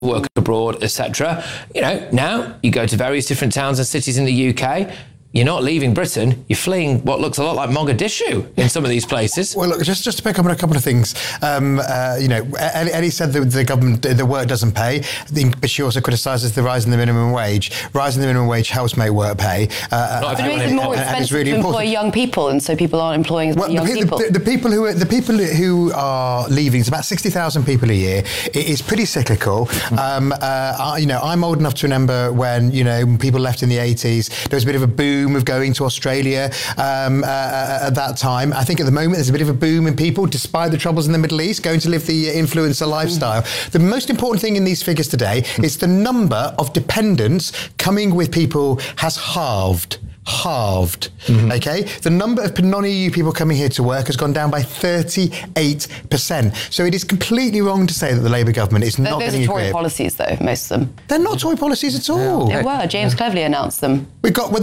work abroad, etc. Now you go to various different towns and cities in the UK. You're not leaving Britain, you're fleeing what looks a lot like Mogadishu in some of these places. Well, look, just to pick up on a couple of things. Ellie said that the government, the work doesn't pay, but she also criticises the rise in the minimum wage. Rise in the minimum wage helps make work pay. But it makes it more expensive really to employ young people, and so people aren't employing as many young people. The people who are leaving, it's about 60,000 people a year. It is pretty cyclical. I'm old enough to remember when, people left in the 80s. There was a bit of a boom of going to Australia at that time. I think at the moment there's a bit of a boom in people, despite the troubles in the Middle East, going to live the influencer lifestyle. The most important thing in these figures today is the number of dependents coming with people has halved. Okay? The number of non-EU people coming here to work has gone down by 38%. So it is completely wrong to say that the Labour government is not getting a grip. Those are Tory policies, though, most of them. They're not Tory policies at all. They were. James Cleverly announced them. We've got the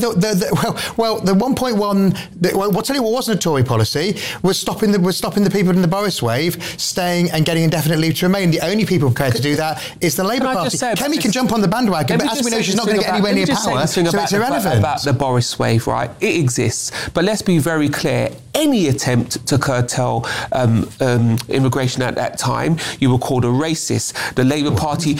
1.1. I'll tell you what wasn't a Tory policy was stopping the people in the Boris wave staying and getting indefinite leave to remain. The only people prepared to do that is the Labour Party. Kemi can jump on the bandwagon, but as we know, she's not going to get anywhere near power, so it's irrelevant. About the Boris wave, right? It exists, but let's be very clear. Any attempt to curtail immigration at that time, you were called a racist. The Labour Party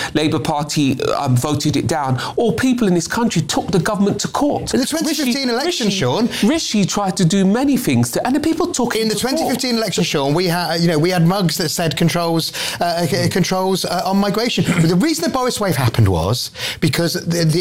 voted it down. All people in this country took the government to court. In the 2015 election, Sean, Rishi tried to do many things, and the people took it. In the 2015 election, Sean, we had mugs that said controls on migration. But the reason the Boris wave happened was because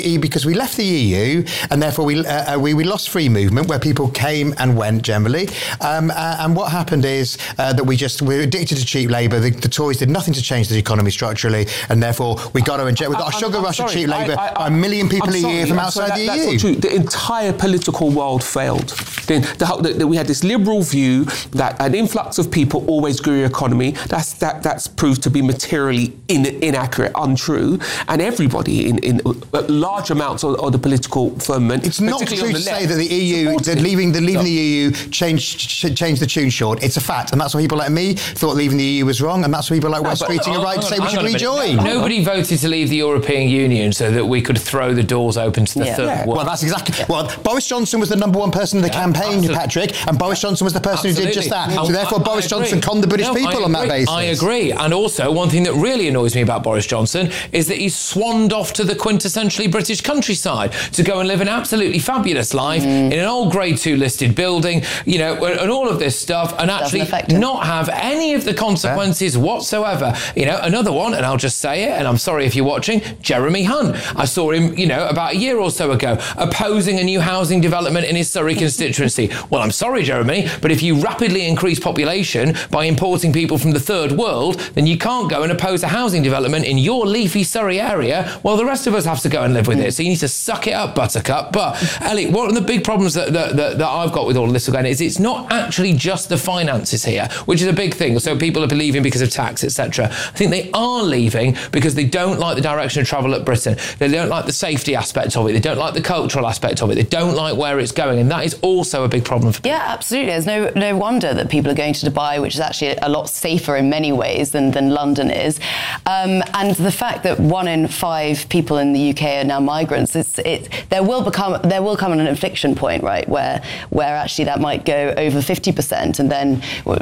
we left the EU, and therefore we lost free movement, where people came and went generally. And what happened is that we're addicted to cheap labour. The Tories did nothing to change the economy structurally, and therefore we got a sugar rush of cheap labour by a million people a year from outside the EU. That's not true. The entire political world failed. Then we had this liberal view that an influx of people always grew your economy. That's proved to be materially inaccurate, untrue, and everybody in large amounts of the political firmament. It's not true to say that the EU, leaving the EU changed the tune, Sean. It's a fact, and that's why people like me thought leaving the EU was wrong, and that's why people like Wes Streeting are right to say we should rejoin. Nobody voted to leave the European Union so that we could throw the doors open to the third world. Well, that's exactly. Well, Boris Johnson was the number one person in the campaign, Patrick, and Boris Johnson was the person who did just that. So therefore, Boris Johnson conned the British people on that basis. I agree. And also, one thing that really annoys me about Boris Johnson is that he's swanned off to the quintessentially British countryside to go and live an absolutely fabulous life in an old Grade 2 listed building, and all of this stuff, and actually not have any of the consequences whatsoever. Another one, and I'll just say it, and I'm sorry if you're watching, Jeremy Hunt. I saw him, about a year or so ago, opposing a new housing development in his Surrey constituency. Well, I'm sorry, Jeremy, but if you rapidly increase population by importing people from the third world, then you can't go and oppose a housing development in your leafy Surrey area while the rest of us have to go and live with it. So you need to suck it up, Buttercup. But, Ellie, one of the big problems that I've got with all of this again is it's not actually just the finances here, which is a big thing. So people are leaving because of tax, etc. I think they are leaving because they don't like the direction of travel at Britain. They don't like the safety aspect of it. They don't like the cultural aspect of it. They don't like where it's going. And that is also a big problem for people. Yeah, absolutely. There's no wonder that people are going to Dubai, which is actually a lot safer in many ways than London is. And the fact that 1 in 5 people in the UK are now migrants, there will come an inflection point, right, where actually that might go over 50%, and then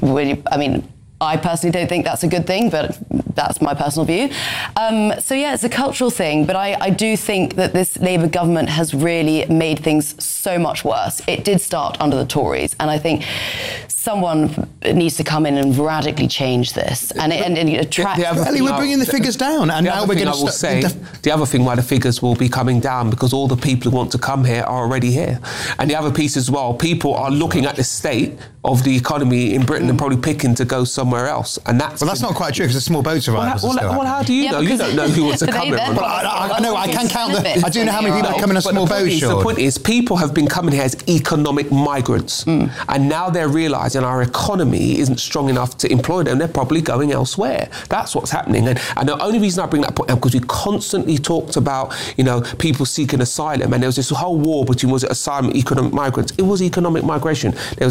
I personally don't think that's a good thing, but that's my personal view. It's a cultural thing, but I do think that this Labour government has really made things so much worse. It did start under the Tories, and I think someone needs to come in and radically change this and attract. Ellie, we're bringing the figures down, and now we're going to say the other thing why the figures will be coming down, because all the people who want to come here are already here, and the other piece as well, people are looking at the state of the economy in Britain and probably picking to go somewhere else, and that's not quite true, because the small boats arrivals. Well, how do you know? You don't know who wants to come here. I know. I can count I do know how many people come in a small boat. The point is, people have been coming here as economic migrants, and now they're realising realising our economy isn't strong enough to employ them, they're probably going elsewhere. That's what's happening. And the only reason I bring that point up, because we constantly talked about, people seeking asylum, and there was this whole war between, was it asylum, economic migrants? It was economic migration.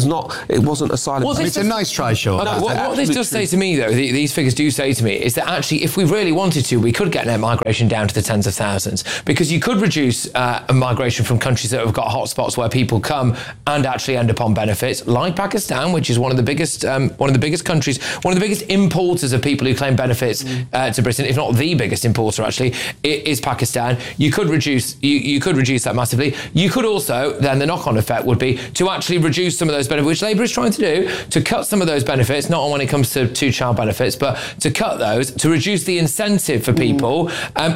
It wasn't asylum. Well, it's a nice try, Sean. What this does say to me, though, these figures do say to me, is that actually, if we really wanted to, we could get net migration down to the tens of thousands, because you could reduce migration from countries that have got hotspots where people come and actually end up on benefits, like Pakistan, which is one of the biggest countries, one of the biggest importers of people who claim benefits to Britain, if not the biggest importer. Actually, it is Pakistan. You could reduce that massively. You could also, then the knock-on effect would be to actually reduce some of those benefits, which Labour is trying to do, to cut some of those benefits, not when it comes to two-child benefits, but to cut those, to reduce the incentive for people.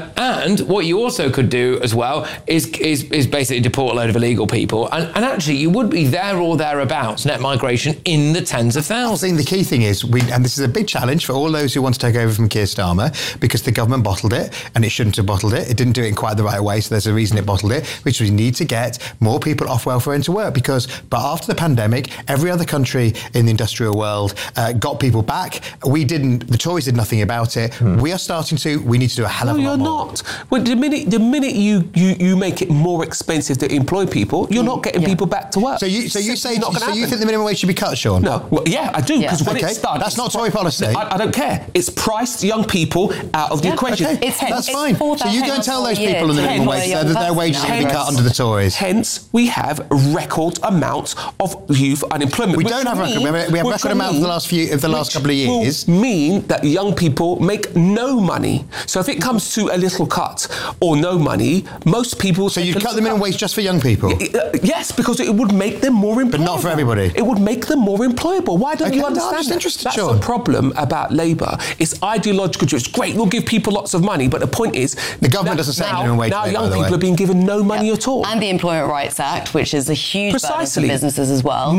And what you also could do as well is basically deport a load of illegal people. And actually, you would be there or thereabouts, net migration in the tens of thousands. I think the key thing is, and this is a big challenge for all those who want to take over from Keir Starmer, because the government bottled it, and it shouldn't have bottled it. It didn't do it in quite the right way, so there's a reason it bottled it, which we need to get more people off welfare into work. But after the pandemic, every other country in the industrial world got people back. We didn't. The Tories did nothing about it. We are starting to. We need to do a hell of a lot more. No, you're not. Well, the minute you make it more expensive to employ people, you're not getting people back to work. So you think the minimum wage should be cut, Sean? No. Well, yeah, I do, because when it's done... That's not Tory policy. I don't care. It's priced young people out of the equation. Okay. That's fine. So you go and tell those people in the minimum wage that their wages should be cut under the Tories. Hence, we have record amounts of youth unemployment. We don't have record. We have record amounts of the last couple of years. Will mean that young people make no money. So if it comes to a little cut or no money, most people... So you'd cut the minimum wage just for young people? Yes, because it would make them more employable. But not for everybody? It would make them more employable. Why don't you understand I'm just interested, That's Sean. the problem about Labour. It's ideological. It's great, we'll give people lots of money, but the point is... The government doesn't set minimum wage. Now young people are being given no money at all. And the Employment Rights Act, which is a huge burden for businesses as well.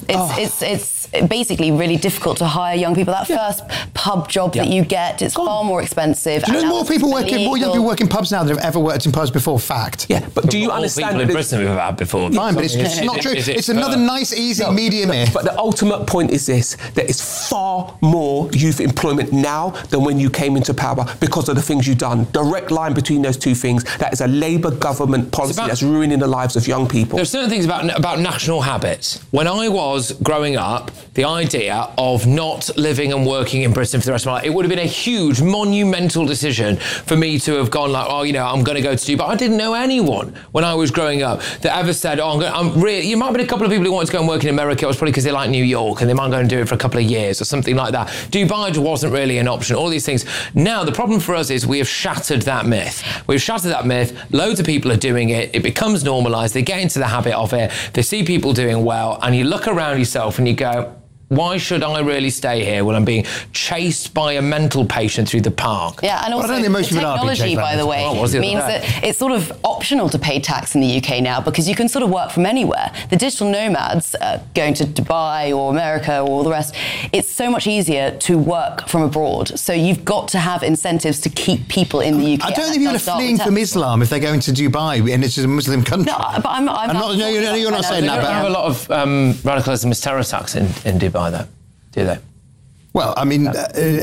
It's basically really difficult to hire young people. That first pub job that you get, it's far more expensive. Do you know more young people work in pubs now than have ever worked in pubs before? Fact. Yeah, but do you understand... People in Britain we've had before. Fine, but it's not true. It's another nice, easy medium here. But the ultimate point is this: there is far more youth employment now than when you came into power because of the things you've done. Direct line between those two things. That is a Labour government policy that's ruining the lives of young people. There are certain things about national habits. When I was growing up, the idea of not living and working in Britain for the rest of my life, it would have been a huge, monumental decision for me to have gone like, I'm going to go to Dubai. I didn't know anyone when I was growing up that ever said, you might have been a couple of people who wanted to go and work in America. It was probably because they like New York and they might go and do it for a couple of years or something like that. Dubai wasn't really an option, all these things. Now, the problem for us is we have shattered that myth. We've shattered that myth. Loads of people are doing it. It becomes normalised. They get into the habit of it. They see people doing well and you look around yourself and you go, why should I really stay here when I'm being chased by a mental patient through the park? Yeah, and also technology, by the way, means that it's sort of optional to pay tax in the UK now because you can sort of work from anywhere. The digital nomads going to Dubai or America or all the rest, it's so much easier to work from abroad. So you've got to have incentives to keep people in the UK. I don't think people are fleeing from Islam if they're going to Dubai and it's a Muslim country. No, but I'm not you're not saying that. They don't have a lot of radicalism as terror attacks in Dubai. Though, do they? Well, I mean,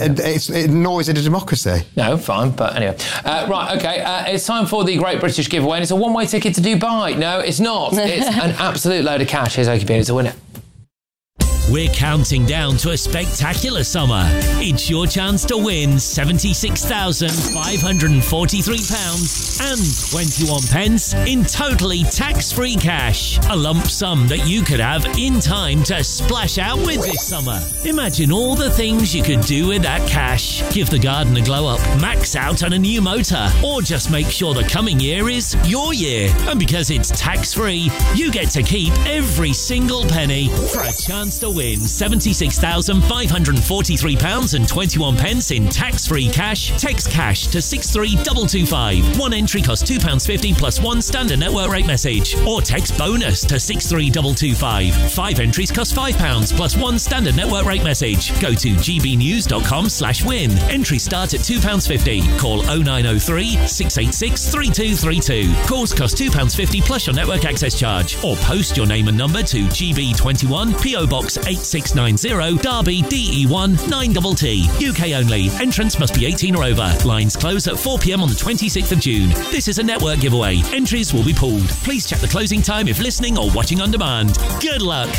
nor is it a democracy. No, fine, but anyway. Right, okay, it's time for the Great British Giveaway, and it's a one-way ticket to Dubai. No, it's not. It's an absolute load of cash. Here's Okie Bean to win it. We're counting down to a spectacular summer. It's your chance to win £76,543 and 21 pence in totally tax-free cash. A lump sum that you could have in time to splash out with this summer. Imagine all the things you could do with that cash. Give the garden a glow up, max out on a new motor, or just make sure the coming year is your year. And because it's tax-free, you get to keep every single penny for a chance to win £76,543 and 21 pence in tax-free cash. Text cash to 63225. One entry costs £2.50 plus one standard network rate message. Or text bonus to 63225. 5 entries cost £5 plus one standard network rate message. Go to gbnews.com/win. Entries start at £2.50. Call 0903 686 3232. Calls cost £2.50 plus your network access charge. Or post your name and number to GB21 PO Box 8690 Derby DE1 9TT. UK only. Entrance must be 18 or over. Lines close at 4 p.m. on the 26th of June. This is a network giveaway. Entries will be pulled. Please check the closing time if listening or watching on demand. Good luck.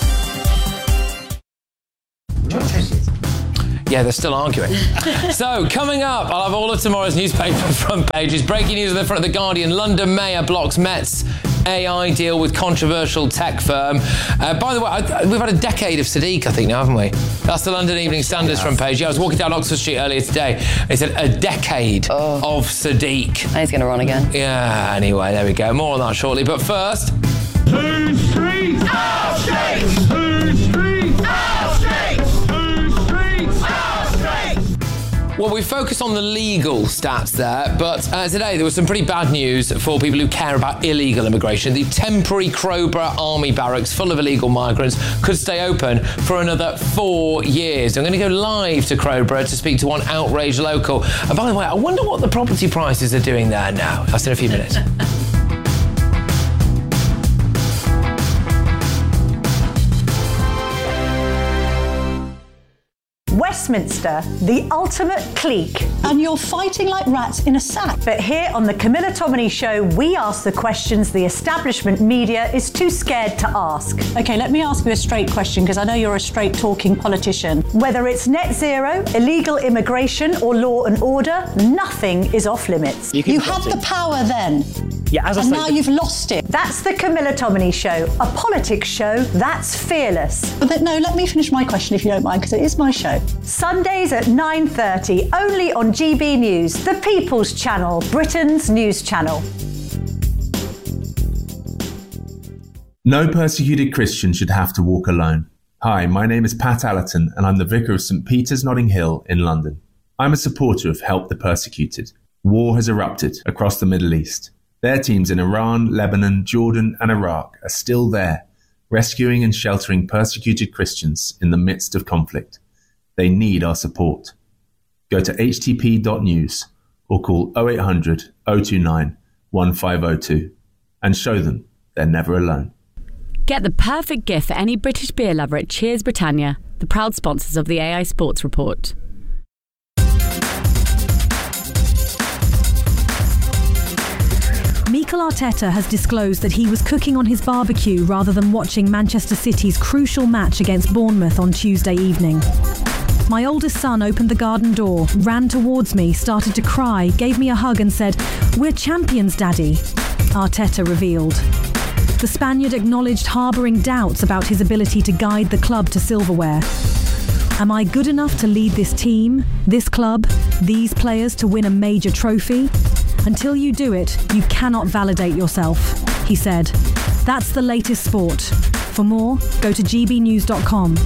Yeah, they're still arguing. So, coming up, I'll have all of tomorrow's newspaper front pages. Breaking news at the front of The Guardian. London Mayor blocks Met's AI deal with controversial tech firm. By the way, we've had a decade of Sadiq, I think, now, haven't we? That's the London Evening Standard's front page. Yeah, I was walking down Oxford Street earlier today. It said a decade of Sadiq. And he's going to run again. Yeah, anyway, there we go. More on that shortly. But first... Two streets! Our streets! Two streets! Our streets! Well, we focused on the legal stats there, but today there was some pretty bad news for people who care about illegal immigration. The temporary Crowborough Army barracks full of illegal migrants could stay open for another 4 years. I'm going to go live to Crowborough to speak to one outraged local. And by the way, I wonder what the property prices are doing there now. That's in a few minutes. Westminster, the ultimate clique. And you're fighting like rats in a sack. But here on the Camilla Tominey Show, we ask the questions the establishment media is too scared to ask. Okay, let me ask you a straight question, because I know you're a straight-talking politician. Whether it's net zero, illegal immigration, or law and order, nothing is off limits. You had the power then. Yeah, as I and say, now you've lost it. That's the Camilla Tominey Show, a politics show that's fearless. But no, let me finish my question if you don't mind, because it is my show. Sundays at 9:30, only on GB News, the People's Channel, Britain's news channel. No persecuted Christian should have to walk alone. Hi, my name is Pat Allerton, and I'm the Vicar of St Peter's Notting Hill in London. I'm a supporter of Help the Persecuted. War has erupted across the Middle East. Their teams in Iran, Lebanon, Jordan, and Iraq are still there, rescuing and sheltering persecuted Christians in the midst of conflict. They need our support. Go to htp.news or call 0800 029 1502 and show them they're never alone. Get the perfect gift for any British beer lover at Cheers Britannia, the proud sponsors of the AI Sports Report. Mikel Arteta has disclosed that he was cooking on his barbecue rather than watching Manchester City's crucial match against Bournemouth on Tuesday evening. My oldest son opened the garden door, ran towards me, started to cry, gave me a hug and said, "We're champions, Daddy," Arteta revealed. The Spaniard acknowledged harbouring doubts about his ability to guide the club to silverware. Am I good enough to lead this team, this club, these players to win a major trophy? Until you do it, you cannot validate yourself, he said. That's the latest sport. For more, go to gbnews.com.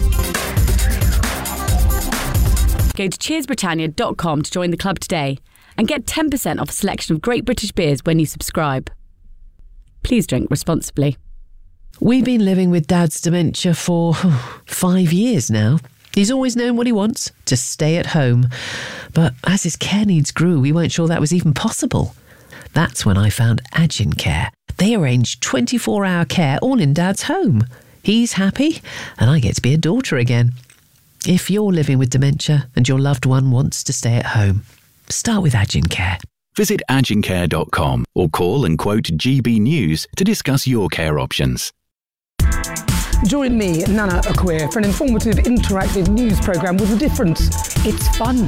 Go to cheersbritannia.com to join the club today and get 10% off a selection of great British beers when you subscribe. Please drink responsibly. We've been living with Dad's dementia for 5 years now. He's always known what he wants, to stay at home. But as his care needs grew, we weren't sure that was even possible. That's when I found Agincare. They arrange 24-hour care all in Dad's home. He's happy, and I get to be a daughter again. If you're living with dementia and your loved one wants to stay at home, start with Agincare. Visit agincare.com or call and quote GB News to discuss your care options. Join me, Nana Akwe, for an informative, interactive news programme with a difference. It's fun.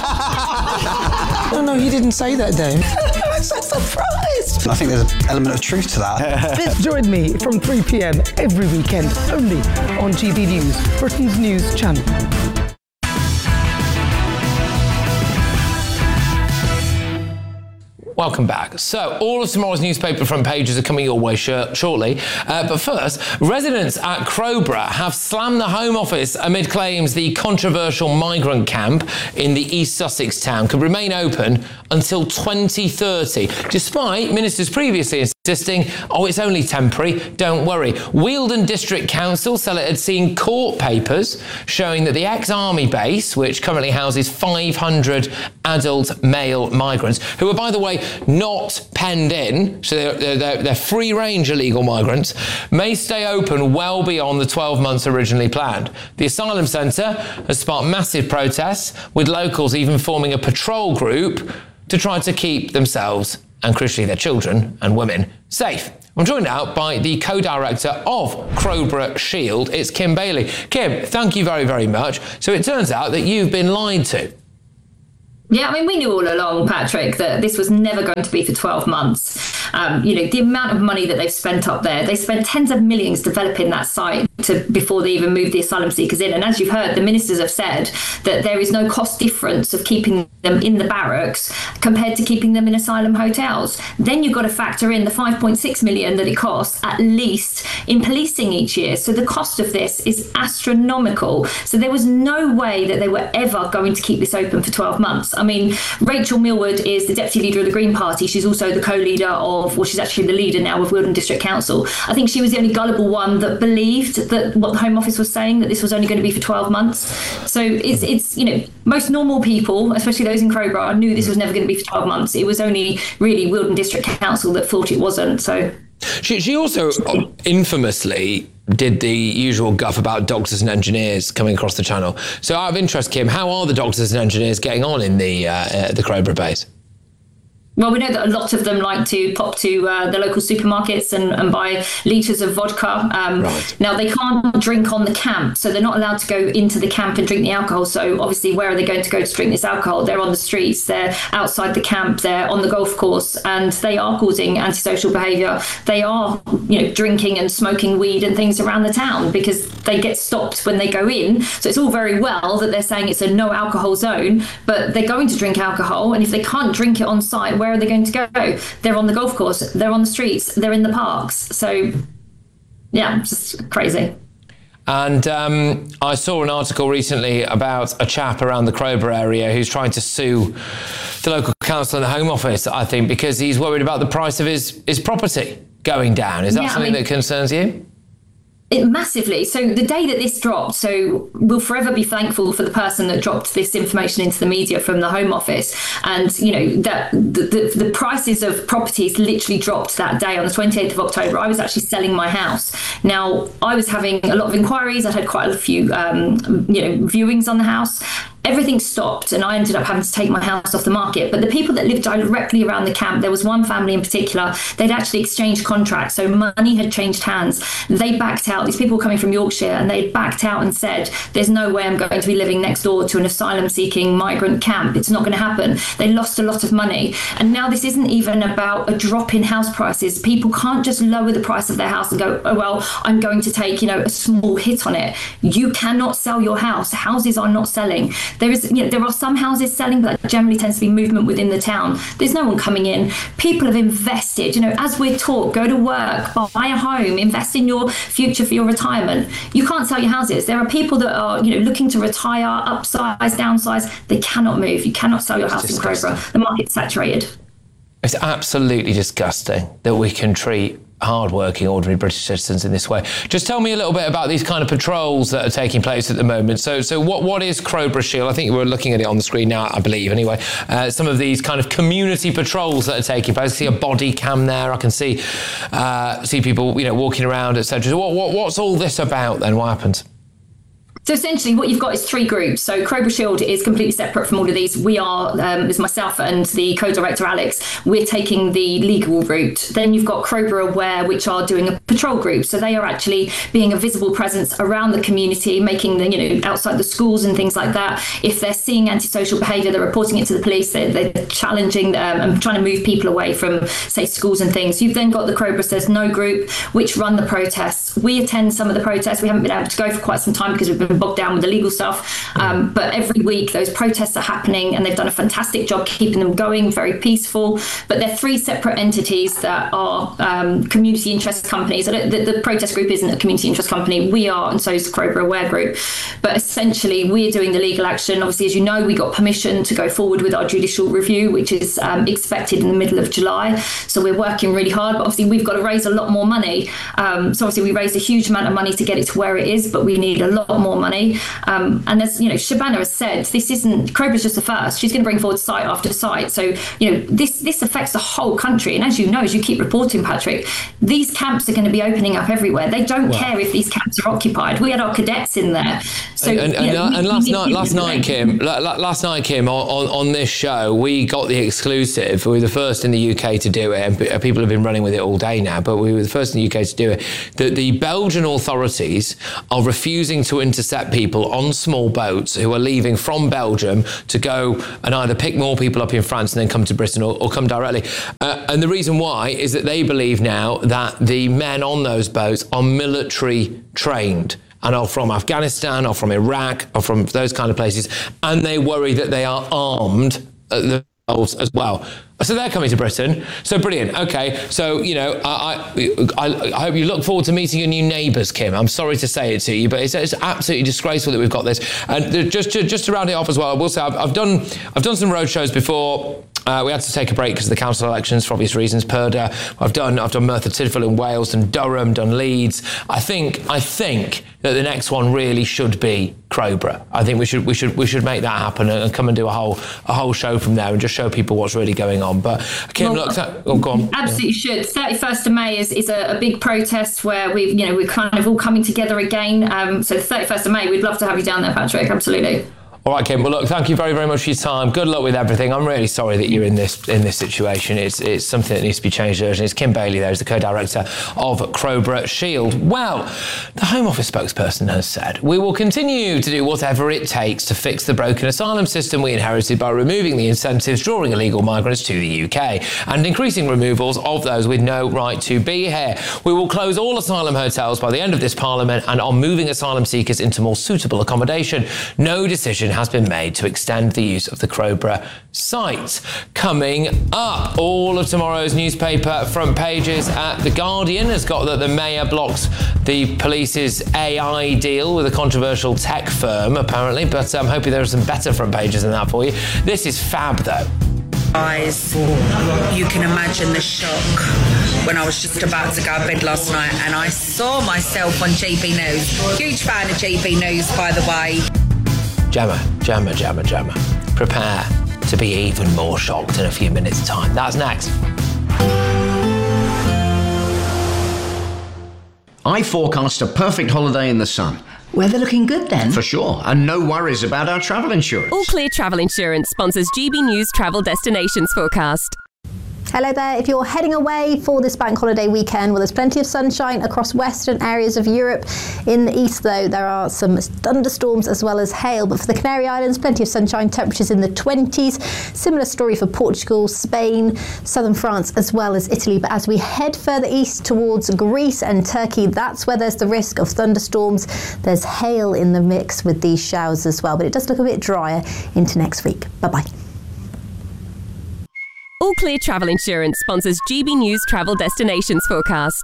No, he didn't say that, Dave. I'm so surprised. I think there's an element of truth to that. Join me from 3 p.m. every weekend, only on GB News, Britain's news channel. Welcome back. So, all of tomorrow's newspaper front pages are coming your way shortly. But first, residents at Crowborough have slammed the Home Office amid claims the controversial migrant camp in the East Sussex town could remain open until 2030, despite ministers previously insisting, it's only temporary, don't worry. Wealdon District Council said it had seen court papers showing that the ex-army base, which currently houses 500 adult male migrants, who are, by the way, not penned in, so they're free-range illegal migrants, may stay open well beyond the 12 months originally planned. The asylum centre has sparked massive protests, with locals even forming a patrol group to try to keep themselves and crucially their children and women safe. I'm joined now by the co-director of Crowborough Shield. It's Kim Bailey. Kim, thank you very, very much. So it turns out that you've been lied to. Yeah, I mean, we knew all along, Patrick, that this was never going to be for 12 months. The amount of money that they've spent up there, they spent tens of millions developing that site before they even moved the asylum seekers in. And as you've heard, the ministers have said that there is no cost difference of keeping them in the barracks compared to keeping them in asylum hotels. Then you've got to factor in the 5.6 million that it costs at least in policing each year. So the cost of this is astronomical. So there was no way that they were ever going to keep this open for 12 months. I mean, Rachel Millward is the deputy leader of the Green Party. She's also the co-leader she's actually the leader now of Wealdon District Council. I think she was the only gullible one that believed that what the Home Office was saying, that this was only going to be for 12 months. So it's most normal people, especially those in Crowborough, knew this was never going to be for 12 months. It was only really Wealdon District Council that thought it wasn't. So she also infamously did the usual guff about doctors and engineers coming across the channel. So out of interest, Kim, how are the doctors and engineers getting on in the Crowborough base? Well, we know that a lot of them like to pop to the local supermarkets and buy litres of vodka. Right. Now, they can't drink on the camp, so they're not allowed to go into the camp and drink the alcohol. So obviously, where are they going to go to drink this alcohol? They're on the streets, they're outside the camp, they're on the golf course, and they are causing antisocial behaviour. They are, drinking and smoking weed and things around the town because they get stopped when they go in. So it's all very well that they're saying it's a no alcohol zone, but they're going to drink alcohol, and if they can't drink it on site, where are they going to go? They're on the golf course, they're on the streets, they're in the parks. So, yeah, just crazy. And I saw an article recently about a chap around the Crowborough area who's trying to sue the local council and the Home Office, I think, because he's worried about the price of his property going down. Is that something that concerns you? Massively. So the day that this dropped, so we'll forever be thankful for the person that dropped this information into the media from the Home Office. And, that the prices of properties literally dropped that day on the 28th of October. I was actually selling my house. Now, I was having a lot of inquiries. I'd had quite a few, viewings on the house. Everything stopped and I ended up having to take my house off the market. But the people that lived directly around the camp, there was one family in particular, they'd actually exchanged contracts. So money had changed hands. They backed out. These people were coming from Yorkshire and they backed out and said, there's no way I'm going to be living next door to an asylum-seeking migrant camp. It's not going to happen. They lost a lot of money. And now this isn't even about a drop in house prices. People can't just lower the price of their house and go, oh, well, I'm going to take, a small hit on it. You cannot sell your house. Houses are not selling. There are some houses selling, but that generally tends to be movement within the town. There's no one coming in. People have invested, as we're taught, go to work, buy a home, invest in your future for your retirement. You can't sell your houses. There are people that are, looking to retire, upsize, downsize. They cannot move. You cannot sell your house in Crowborough. The market's saturated. It's absolutely disgusting that we can treat hard-working, ordinary British citizens in this way. Just tell me a little bit about these kind of patrols that are taking place at the moment. So what is Crowborough Shield? I think we're looking at it on the screen now, I believe, anyway. Some of these kind of community patrols that are taking place. I see a body cam there. I can see people, walking around, etc. What's all this about then? What happens? So essentially what you've got is three groups. So Crowborough Shield is completely separate from all of these. We are, there's myself and the co-director Alex, we're taking the legal route. Then you've got Crowborough Aware, which are doing a patrol group. So they are actually being a visible presence around the community, making the, outside the schools and things like that. If they're seeing antisocial behaviour, they're reporting it to the police. They're challenging and trying to move people away from, say, schools and things. You've then got the Crowborough Says No group, which run the protests. We attend some of the protests. We haven't been able to go for quite some time because we've been them bogged down with the legal stuff. But every week those protests are happening, and they've done a fantastic job keeping them going, very peaceful. But they're three separate entities that are community interest companies. The protest group isn't a community interest company. We are, and so is the Crowborough Aware Group. But essentially, we're doing the legal action. Obviously, as you know, we got permission to go forward with our judicial review, which is expected in the middle of July. So we're working really hard. But obviously, we've got to raise a lot more money. So obviously, we raised a huge amount of money to get it to where it is, but we need a lot more money. And as you know, Shabana has said, this isn't Crowborough's just the first. She's going to bring forward site after site. So you know, this affects the whole country. And as you know, as you keep reporting, Patrick, these camps are going to be opening up everywhere. They don't care if these camps are occupied. We had our cadets in there. So last night, Kim, on this show, we got the exclusive. We were the first in the UK to do it, and people have been running with it all day now, but we were the first in the UK to do it. That the Belgian authorities are refusing to intercept people on small boats who are leaving from Belgium to go and either pick more people up in France and then come to Britain or come directly. And the reason why is that they believe now that the men on those boats are military trained and are from Afghanistan or from Iraq or from those kind of places, and they worry that they are armed themselves as well. So they're coming to Britain. So brilliant. Okay. So, you know, I hope you look forward to meeting your new neighbours, Kim. I'm sorry to say it to you, but it's absolutely disgraceful that we've got this. And just to round it off as well, I will say I've done some road shows before. We had to take a break because of the council elections for obvious reasons. Purda. I've done Merthyr Tydfil in Wales, done Durham, done Leeds. I think that the next one really should be Crowborough. I think we should make that happen and come and do a whole show from there and just show people what's really going on. But Kim, go on. Absolutely should. 31st of May is a big protest where we're kind of all coming together again. So the 31st of May, we'd love to have you down there, Patrick. Absolutely. All right, Kim. Well, look, thank you very, very much for your time. Good luck with everything. I'm really sorry that you're in this situation. It's something that needs to be changed urgently. It's Kim Bailey there, who's the co-director of Crowborough Shield. Well, the Home Office spokesperson has said, we will continue to do whatever it takes to fix the broken asylum system we inherited by removing the incentives drawing illegal migrants to the UK and increasing removals of those with no right to be here. We will close all asylum hotels by the end of this Parliament and are moving asylum seekers into more suitable accommodation. No decision has been made to extend the use of the Crowborough site. Coming up, all of tomorrow's newspaper front pages at The Guardian has got that the Mayor blocks the police's AI deal with a controversial tech firm, apparently, but I'm hoping there are some better front pages than that for you. This is fab, though. Guys, you can imagine the shock when I was just about to go to bed last night and I saw myself on GB News. Huge fan of GB News, by the way. Gemma. Prepare to be even more shocked in a few minutes' time. That's next. I forecast a perfect holiday in the sun. Weather looking good then? For sure, and no worries about our travel insurance. All Clear Travel Insurance sponsors GB News Travel Destinations Forecast. Hello there. If you're heading away for this bank holiday weekend, well, there's plenty of sunshine across western areas of Europe. In the east, though, there are some thunderstorms as well as hail. But for the Canary Islands, plenty of sunshine, temperatures in the 20s. Similar story for Portugal, Spain, southern France, as well as Italy. But as we head further east towards Greece and Turkey, that's where there's the risk of thunderstorms. There's hail in the mix with these showers as well. But it does look a bit drier into next week. Bye-bye. All Clear Travel Insurance sponsors GB News Travel Destinations Forecast.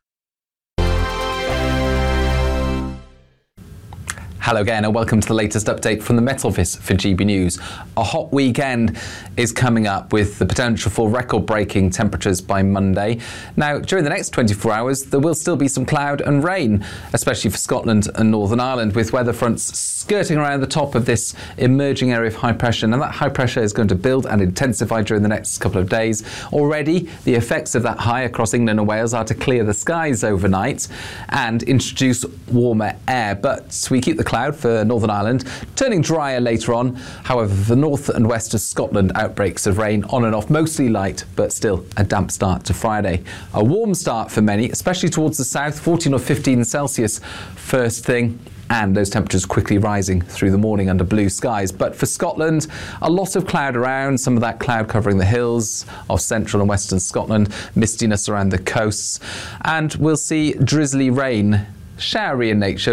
Hello again and welcome to the latest update from the Met Office for GB News. A hot weekend is coming up with the potential for record-breaking temperatures by Monday. Now, during the next 24 hours, there will still be some cloud and rain, especially for Scotland and Northern Ireland, with weather fronts skirting around the top of this emerging area of high pressure. And that high pressure is going to build and intensify during the next couple of days. Already, the effects of that high across England and Wales are to clear the skies overnight and introduce warmer air. But we keep the cloud for Northern Ireland, turning drier later on. However, for the north and west of Scotland, outbreaks of rain on and off, mostly light, but still a damp start to Friday. A warm start for many, especially towards the south, 14 or 15 Celsius first thing. And those temperatures quickly rising through the morning under blue skies. But for Scotland, a lot of cloud around, some of that cloud covering the hills of central and western Scotland, mistiness around the coasts, and we'll see drizzly rain, showery in nature, but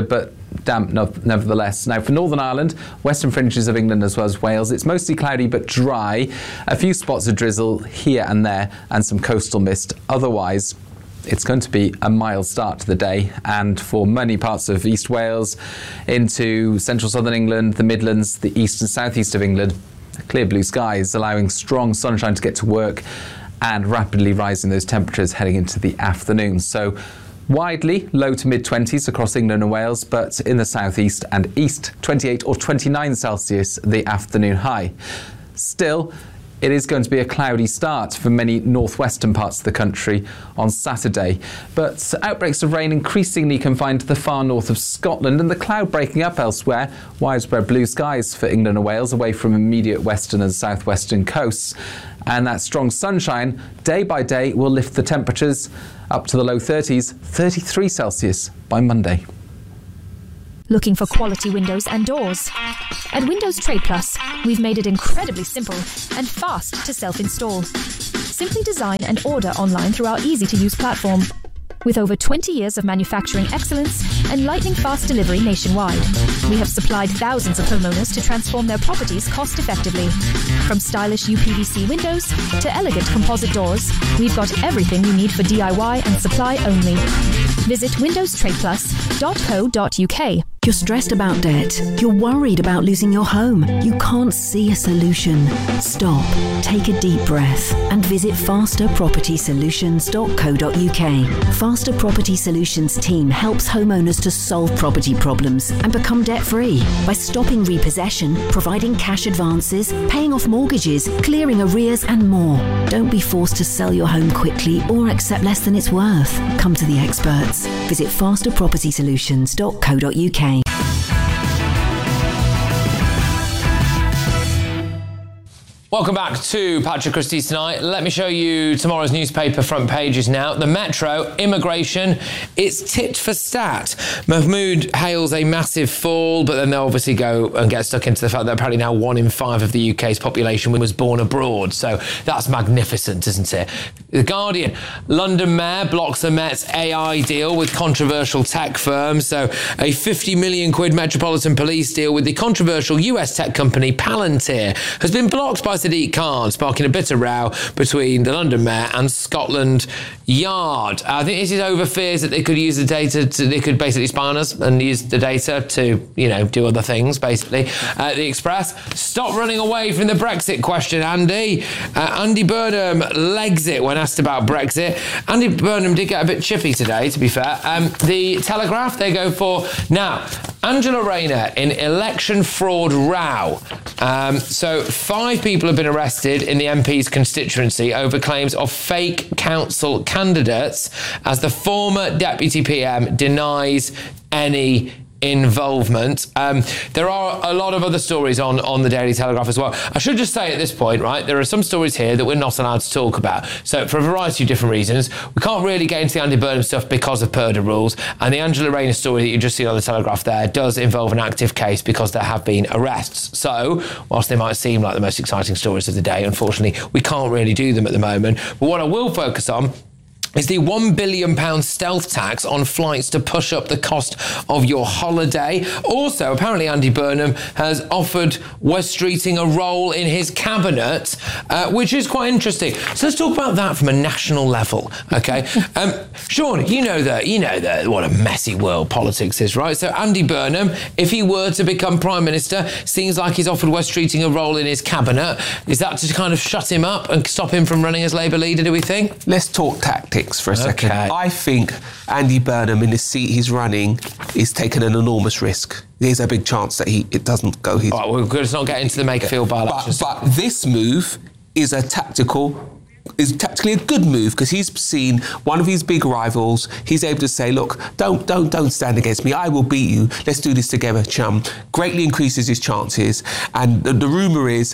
damp nevertheless. Now, for Northern Ireland, western fringes of England as well as Wales, it's mostly cloudy but dry. A few spots of drizzle here and there and some coastal mist. Otherwise, it's going to be a mild start to the day, and for many parts of East Wales into central southern England, the Midlands, the east and southeast of England, clear blue skies allowing strong sunshine to get to work and rapidly rising those temperatures heading into the afternoon. So widely low to mid-20s across England and Wales, but in the southeast and east, 28 or 29 Celsius the afternoon high. Still, it is going to be a cloudy start for many northwestern parts of the country on Saturday, but outbreaks of rain increasingly confined to the far north of Scotland, and the cloud breaking up elsewhere. Widespread blue skies for England and Wales away from immediate western and southwestern coasts. And that strong sunshine, day by day, will lift the temperatures up to the low 30s, 33 Celsius by Monday. Looking for quality windows and doors? At Windows Trade Plus, we've made it incredibly simple and fast to self-install. Simply design and order online through our easy-to-use platform. With over 20 years of manufacturing excellence and lightning-fast delivery nationwide, we have supplied thousands of homeowners to transform their properties cost-effectively. From stylish UPVC windows to elegant composite doors, we've got everything you need for DIY and supply only. Visit windowstradeplus.co.uk. You're stressed about debt. You're worried about losing your home. You can't see a solution. Stop, take a deep breath and visit fasterpropertysolutions.co.uk. Faster Property Solutions team helps homeowners to solve property problems and become debt-free by stopping repossession, providing cash advances, paying off mortgages, clearing arrears and more. Don't be forced to sell your home quickly or accept less than it's worth. Come to the experts. Visit fasterpropertysolutions.co.uk. Welcome back to Patrick Christie's Tonight. Let me show you tomorrow's newspaper front pages now. The Metro, immigration, it's tit for stat. Mahmood hails a massive fall, but then they obviously go and get stuck into the fact that apparently now 1 in 5 of the UK's population was born abroad. So that's magnificent, isn't it? The Guardian, London Mayor blocks the Met's AI deal with controversial tech firms. So a 50 million quid Metropolitan Police deal with the controversial US tech company Palantir has been blocked by Sadiq Khan, sparking a bitter row between the London Mayor and Scotland Yard. I think this is over fears that they could use the data they could basically spy on us and use the data to, do other things, basically. The Express, stop running away from the Brexit question, Andy. Andy Burnham legs it when asked about Brexit. Andy Burnham did get a bit chippy today, to be fair. The Telegraph, they go for, now, Angela Rayner in election fraud row. So 5 people have been arrested in the MP's constituency over claims of fake council candidates as the former deputy PM denies any involvement. There are a lot of other stories on the Daily Telegraph as well. I should just say at this point, right, there are some stories here that we're not allowed to talk about. So for a variety of different reasons, we can't really get into the Andy Burnham stuff because of Purdah rules. And the Angela Rayner story that you just see on the Telegraph there does involve an active case because there have been arrests. So whilst they might seem like the most exciting stories of the day, unfortunately, we can't really do them at the moment. But what I will focus on is the £1 billion stealth tax on flights to push up the cost of your holiday. Also, apparently Andy Burnham has offered Wes Streeting a role in his cabinet, which is quite interesting. So let's talk about that from a national level, okay? Sean, you know that what a messy world politics is, right? So Andy Burnham, if he were to become Prime Minister, seems like he's offered Wes Streeting a role in his cabinet. Is that to kind of shut him up and stop him from running as Labour leader, do we think? Let's talk tactics for a second. I think Andy Burnham, in the seat he's running, is taking an enormous risk. There's a big chance that it doesn't go his way. All right, we're just not getting into the make-a-feel by-elections. But this move is tactically a good move because he's seen one of his big rivals. He's able to say, look, don't stand against me. I will beat you. Let's do this together, chum. Greatly increases his chances. And the rumour is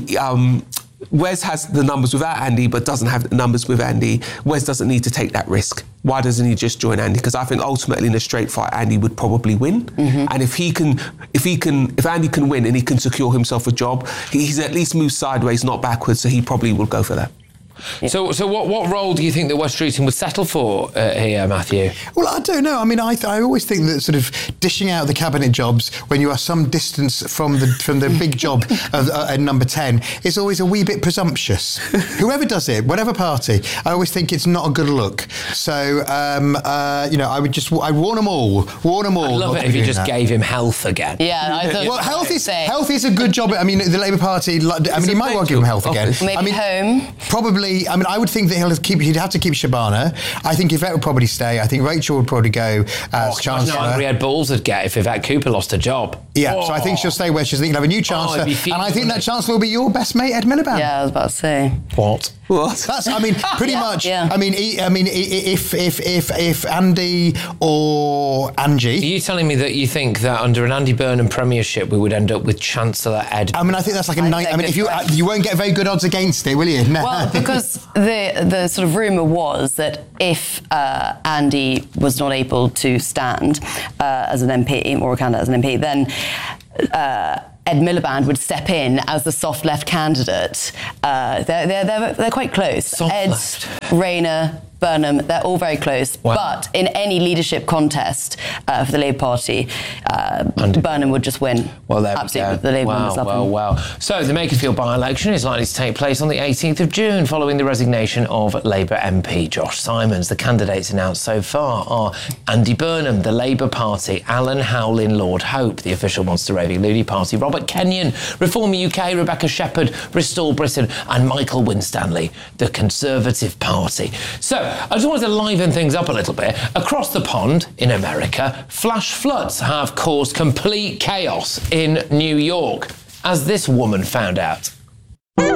Wes has the numbers without Andy, but doesn't have the numbers with Andy. Wes doesn't need to take that risk. Why doesn't he just join Andy? Because I think ultimately in a straight fight, Andy would probably win. Mm-hmm. And if Andy can win and he can secure himself a job, he's at least moved sideways, not backwards. So he probably will go for that. So what role do you think that West Streeting would settle for here, Matthew? Well, I don't know. I mean, I always think that sort of dishing out the cabinet jobs when you are some distance from the big job of number 10 is always a wee bit presumptuous. Whoever does it, whatever party, I always think it's not a good look. So, I'd warn them all. I'd love it if you just gave him health again. Yeah, I thought. Well, health is a good job. I mean, the Labour Party. I mean, he might well give him health again. Maybe home. Probably. I mean, I would think that he'd have to keep Shabana. I think Yvette would probably stay. I think Rachel would probably go as Chancellor. No, Red Balls would get if Yvette Cooper lost her job. Yeah, so I think she'll stay where she's. I think you'll have a new Chancellor, and I think that Chancellor will be your best mate, Ed Miliband. Yeah, I was about to say. What? That's. I mean, pretty much. Yeah. I mean, if Andy or Angie. Are you telling me that you think that under an Andy Burnham premiership we would end up with Chancellor Ed? I mean, I think that's like a night. I mean, if you won't get very good odds against it, will you? No. Well, because the sort of rumour was that if Andy was not able to stand as an MP or a candidate as an MP, then Ed Miliband would step in as the soft left candidate. They're quite close. Soft Ed, left. Rayner, Burnham, they're all very close. Wow. But in any leadership contest for the Labour Party, Burnham would just win. Well, there absolutely. we go. The Labour members love him. Well. So the Makerfield by-election is likely to take place on the 18th of June following the resignation of Labour MP Josh Simons. The candidates announced so far are Andy Burnham, the Labour Party, Alan Howlin, Lord Hope, the official Monster Raving Loony Party, Robert Kenyon, Reform UK, Rebecca Shepherd, Restore Britain, and Michael Winstanley, the Conservative Party. So I just wanted to liven things up a little bit. Across the pond in America, flash floods have caused complete chaos in New York, as this woman found out.